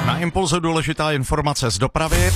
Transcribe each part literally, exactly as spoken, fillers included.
Na Impulzu důležitá informace z dopravy.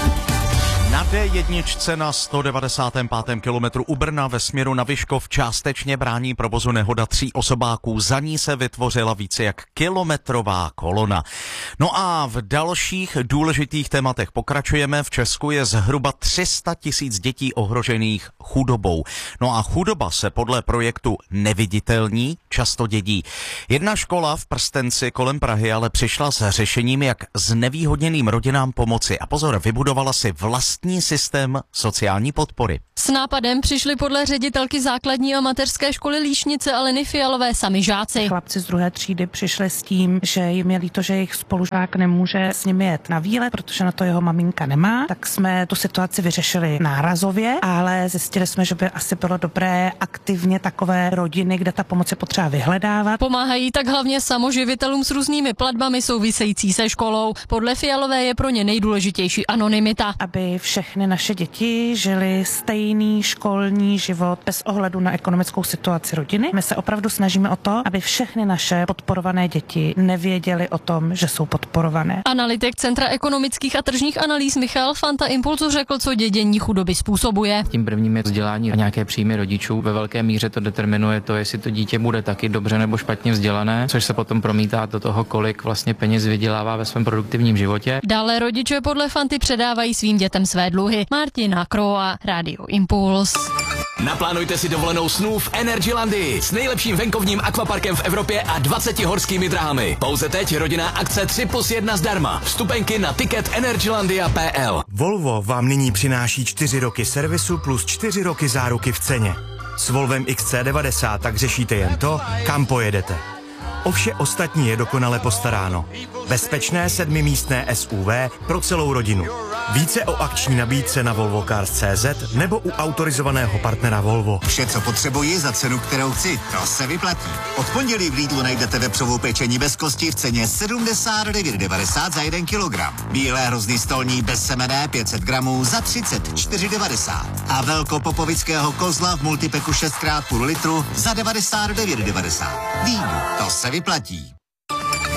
Na D jedna na sto devadesátém pátém kilometru u Brna ve směru na Vyškov částečně brání provozu nehoda tří osobáků. Za ní se vytvořila více jak kilometrová kolona. No a v dalších důležitých tématech pokračujeme. V Česku je zhruba tři sta tisíc dětí ohrožených chudobou. No a chudoba se podle projektu Neviditelní často dědí. Jedna škola v Prstenci kolem Prahy ale přišla s řešením, jak znevýhodněným rodinám pomoci. A pozor, vybudovala si vlastní systém sociální podpory. S nápadem přišli podle ředitelky základní a mateřské školy Líšnice Aleny Fialové sami žáci. Chlapci z druhé třídy přišli s tím, že jim je líto, že jejich spolužák nemůže s nimi jet na výlet, protože na to jeho maminka nemá. Tak jsme tu situaci vyřešili nárazově, ale zjistili jsme, že by asi bylo dobré aktivně takové rodiny, kde ta pomoc je potřeba vyhledávat. Pomáhají tak hlavně samoživitelům s různými platbami související se školou. Podle Fialové je pro ně nejdůležitější anonymita. Aby všechny naše děti žily stejný školní život bez ohledu na ekonomickou situaci rodiny. My se opravdu snažíme o to, aby všechny naše podporované děti nevěděly o tom, že jsou podporované. Analytik Centra ekonomických a tržních analýz Michal Fanta Impulzu řekl, co dědění chudoby způsobuje. Tím prvním je vzdělání a nějaké příjmy rodičů. Ve velké míře to determinuje to, jestli to dítě bude taky dobře nebo špatně vzdělané, což se potom promítá do toho, kolik vlastně peněz vydělává ve svém produktivním životě. Dále rodiče podle Fanty předávají svým dětem své dluhy. Martina Kroa, Rádio Impuls. Naplánujte si dovolenou snů v Energylandii s nejlepším venkovním akvaparkem v Evropě a dvaceti horskými drahami. Pouze teď rodinná akce tři plus jedna zdarma. Vstupenky na ticket energylandia tečka p l. Volvo vám nyní přináší čtyři roky servisu plus čtyři roky záruky v ceně. S Volvem X C devadesát tak řešíte jen to, kam pojedete. O vše ostatní je dokonale postaráno. Bezpečné sedmimístné S U V pro celou rodinu. Více o akční nabídce na volvo cars tečka cé zet nebo u autorizovaného partnera Volvo. Vše, co potřebuji za cenu, kterou chci, to se vyplatí. Od pondělí v Lidlu najdete vepřovou pečení bez kosti v ceně sedmdesát devět devadesát za jeden kilogram. Bílé hrozny stolní bez semene pět set gramů za třicet čtyři devadesát. A velkopopovického kozla v multipeku šest krát půl litru za devadesát devět devadesát. Lidl, to se vyplatí.